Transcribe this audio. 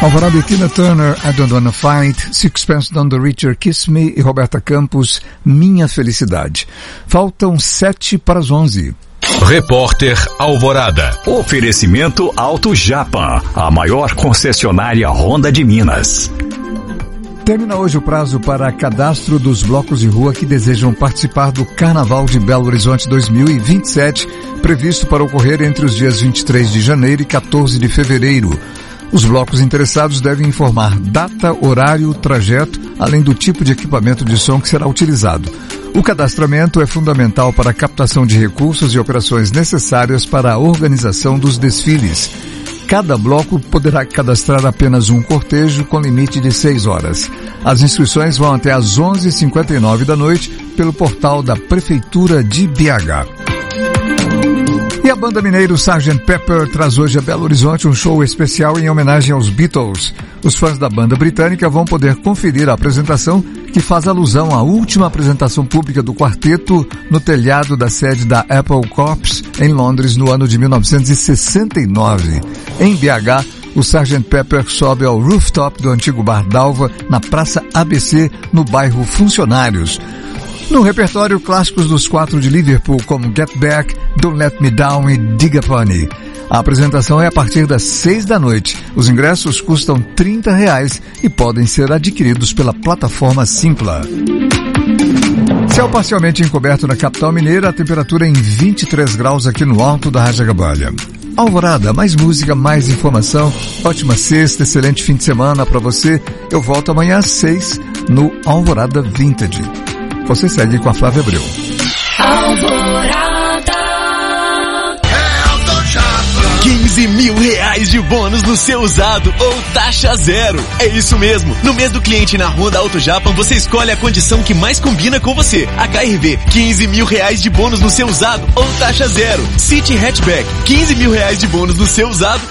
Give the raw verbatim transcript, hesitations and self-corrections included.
Alvorada e Tina Turner, I Don't Wanna Fight, Sixpence None the Richer, Kiss Me e Roberta Campos, Minha Felicidade. Faltam sete para as onze. Repórter Alvorada. Oferecimento Auto Japan, a maior concessionária Honda de Minas. Termina hoje o prazo para cadastro dos blocos de rua que desejam participar do Carnaval de Belo Horizonte dois mil e vinte e sete, previsto para ocorrer entre os dias vinte e três de janeiro e quatorze de fevereiro. Os blocos interessados devem informar data, horário, trajeto, além do tipo de equipamento de som que será utilizado. O cadastramento é fundamental para a captação de recursos e operações necessárias para a organização dos desfiles. Cada bloco poderá cadastrar apenas um cortejo com limite de seis horas. As inscrições vão até às onze e cinquenta e nove da noite pelo portal da Prefeitura de B H. E a banda mineira sargento Pepper traz hoje a Belo Horizonte um show especial em homenagem aos Beatles. Os fãs da banda britânica vão poder conferir a apresentação que faz alusão à última apresentação pública do quarteto no telhado da sede da Apple Corps em Londres no ano de mil novecentos e sessenta e nove. Em B H, o sargento Pepper sobe ao rooftop do antigo Bar d'Alva na Praça A B C, no bairro Funcionários. No repertório, clássicos dos quatro de Liverpool, como Get Back, Don't Let Me Down e Dig a Pony. A apresentação é a partir das seis da noite. Os ingressos custam trinta reais e podem ser adquiridos pela plataforma Simpla. Céu parcialmente encoberto na capital mineira, a temperatura em vinte e três graus aqui no alto da Rajacabalha. Alvorada, mais música, mais informação. Ótima sexta, excelente fim de semana para você. Eu volto amanhã às seis no Alvorada Vintage. Você segue com a Flávia Abreu. Alvorada. É Auto Japan. quinze mil reais de bônus no seu usado ou taxa zero. É isso mesmo. No mês do cliente na Honda Auto Japan, você escolhe a condição que mais combina com você. H R V, quinze mil reais de bônus no seu usado ou taxa zero. City Hatchback, quinze mil reais de bônus no seu usado